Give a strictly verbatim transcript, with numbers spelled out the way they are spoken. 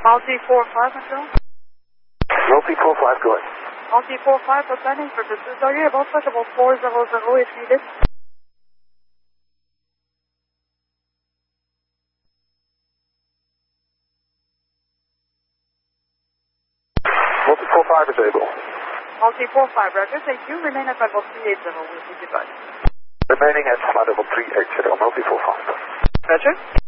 Multi four five, control. Multi four five, go ahead. Multi four five, for planning purposes, are you able to touch about four zero zero if needed? Multi four five is able. Multi four five, roger, thank you. Remain at level three eighty, we'll be goodbye. Remaining at flight level three eighty, Multi four five. Roger.